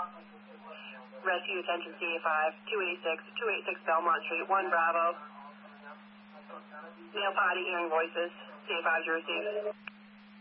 Rescue attention CA5, 286 Belmont Street, 1 Bravo. Male potty hearing voices, CA5 is received.